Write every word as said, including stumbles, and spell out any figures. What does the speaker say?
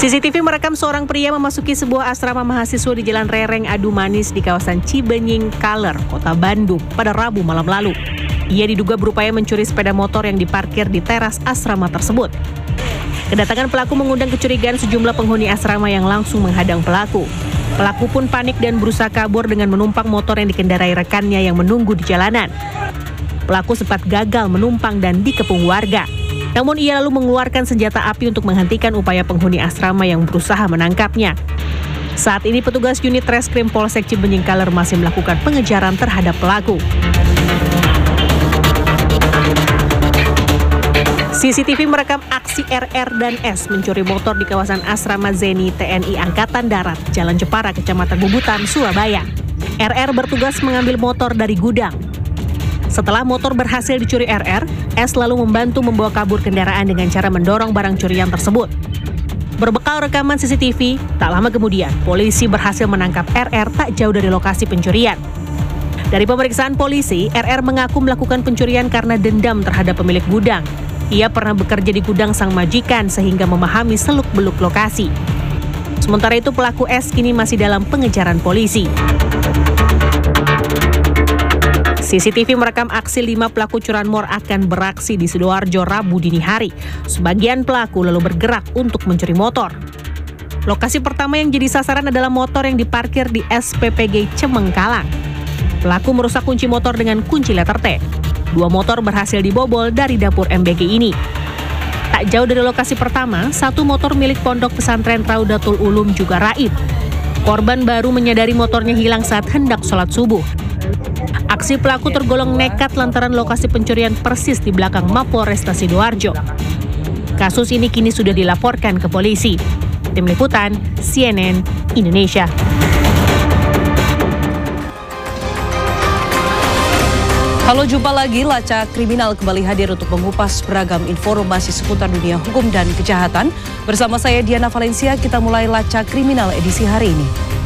C C T V merekam seorang pria memasuki sebuah asrama mahasiswa di Jalan Rereng Adu Manis di kawasan Cibenying Kaler, Kota Bandung pada Rabu malam lalu. Ia diduga berupaya mencuri sepeda motor yang diparkir di teras asrama tersebut. Kedatangan pelaku mengundang kecurigaan sejumlah penghuni asrama yang langsung menghadang pelaku. Pelaku pun panik dan berusaha kabur dengan menumpang motor yang dikendarai rekannya yang menunggu di jalanan. Pelaku sempat gagal menumpang dan dikepung warga. Namun ia lalu mengeluarkan senjata api untuk menghentikan upaya penghuni asrama yang berusaha menangkapnya. Saat ini petugas unit Reskrim Polsek Cibenying Kaler masih melakukan pengejaran terhadap pelaku. C C T V merekam aksi R R dan S mencuri motor di kawasan asrama Zeni T N I Angkatan Darat, Jalan Jepara, Kecamatan Bubutan, Surabaya. R R bertugas mengambil motor dari gudang. Setelah motor berhasil dicuri R R, S lalu membantu membawa kabur kendaraan dengan cara mendorong barang curian tersebut. Berbekal rekaman C C T V, tak lama kemudian polisi berhasil menangkap R R tak jauh dari lokasi pencurian. Dari pemeriksaan polisi, R R mengaku melakukan pencurian karena dendam terhadap pemilik gudang. Ia pernah bekerja di gudang sang majikan sehingga memahami seluk-beluk lokasi. Sementara itu pelaku S kini masih dalam pengejaran polisi. C C T V merekam aksi lima pelaku curanmor akan beraksi di Sidoarjo Rabu dini hari. Sebagian pelaku lalu bergerak untuk mencuri motor. Lokasi pertama yang jadi sasaran adalah motor yang diparkir di S P P G Cemengkalang. Pelaku merusak kunci motor dengan kunci letter T. Dua motor berhasil dibobol dari dapur M B G ini. Tak jauh dari lokasi pertama, satu motor milik Pondok Pesantren Raudatul Ulum juga raib. Korban baru menyadari motornya hilang saat hendak sholat subuh. Aksi pelaku tergolong nekat lantaran lokasi pencurian persis di belakang Mapolresta Sidoarjo. Kasus ini kini sudah dilaporkan ke polisi. Tim Liputan C N N Indonesia. Halo, jumpa lagi. Lacak Kriminal kembali hadir untuk mengupas beragam informasi seputar dunia hukum dan kejahatan. Bersama saya Diana Valencia, kita mulai Lacak Kriminal edisi hari ini.